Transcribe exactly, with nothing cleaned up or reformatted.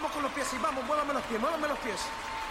vamos con los pies, sí, vamos, muévame los pies, muévame los pies.